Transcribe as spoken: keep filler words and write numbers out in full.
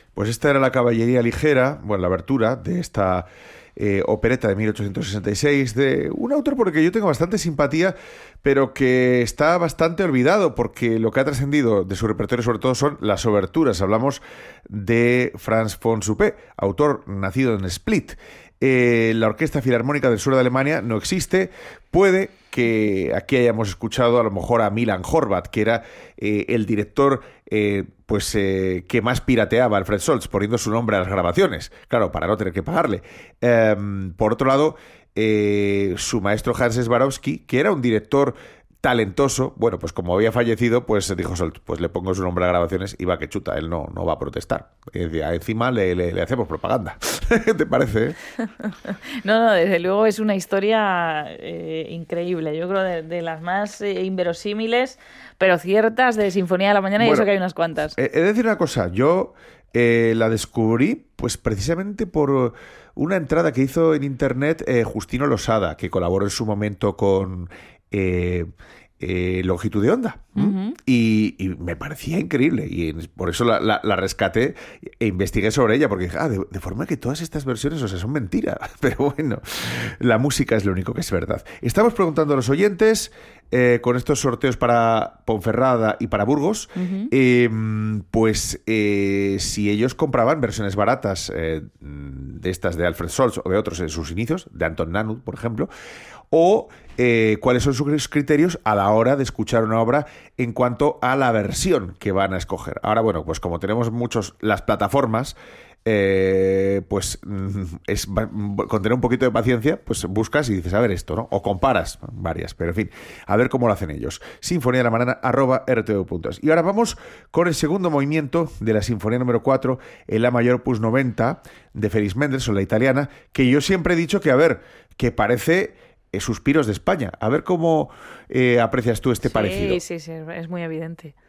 Pues esta era la caballería ligera, bueno, la abertura de esta eh, opereta de mil ochocientos sesenta y seis, de un autor por el que yo tengo bastante simpatía, pero que está bastante olvidado, porque lo que ha trascendido de su repertorio sobre todo son las oberturas. Hablamos de Franz von Suppé, autor nacido en Split. Eh, la Orquesta Filarmónica del Sur de Alemania no existe. Puede que aquí hayamos escuchado a lo mejor a Milan Horváth, que era eh, el director eh, pues eh, que más pirateaba a Alfred Solz, poniendo su nombre a las grabaciones, claro, para no tener que pagarle. Eh, por otro lado, eh, su maestro Hans Swarovski, que era un director talentoso, bueno, pues como había fallecido, pues dijo Solz, pues le pongo su nombre a grabaciones y va que chuta, él no, no va a protestar. Y decía, encima le, le, le hacemos propaganda. ¿Qué te parece? No, no, desde luego es una historia eh, increíble. Yo creo de, de las más eh, inverosímiles, pero ciertas, de Sinfonía de la Mañana, bueno, y eso que hay unas cuantas. He de decir una cosa, yo eh, la descubrí pues precisamente por una entrada que hizo en internet eh, Justino Losada, que colaboró en su momento con Eh, eh, Longitud de Onda. Uh-huh. y, y me parecía increíble y por eso la, la, la rescaté e investigué sobre ella, porque dije, ah, de, de forma que todas estas versiones, o sea, son mentira, pero bueno, la música es lo único que es verdad. Estamos preguntando a los oyentes eh, con estos sorteos para Ponferrada y para Burgos, uh-huh. eh, pues eh, si ellos compraban versiones baratas eh, de estas de Alfred Solz o de otros en sus inicios, de Anton Nanud, por ejemplo, o eh, cuáles son sus criterios a la hora de escuchar una obra en cuanto a la versión que van a escoger. Ahora, bueno, pues como tenemos muchos las plataformas, eh, pues es con tener un poquito de paciencia, pues buscas y dices, a ver esto, ¿no? O comparas varias, pero en fin, a ver cómo lo hacen ellos. Sinfonía de la Mañana, arroba r t v punto es. Y ahora vamos con el segundo movimiento de la Sinfonía número cuatro, en la mayor opus noventa, de Félix Mendelssohn, la italiana, que yo siempre he dicho que, a ver, que parece Suspiros de España. A ver cómo eh, aprecias tú este sí, parecido. Sí, sí, es muy evidente.